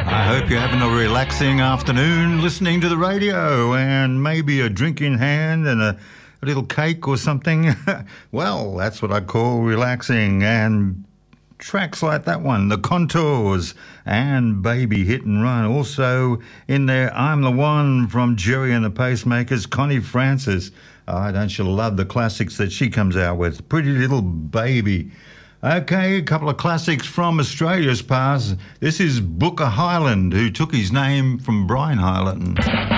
I hope you're having a relaxing afternoon listening to the radio and maybe a drink in hand and a little cake or something. Well, that's what I call relaxing. And tracks like that one, The Contours and Baby Hit and Run. Also in there, I'm the One from Jerry and the Pacemakers, Connie Francis. Oh, don't you love the classics that she comes out with? Pretty Little Baby. Okay, a couple of classics from Australia's past. This is Booker Hyland, who took his name from Brian Hyland.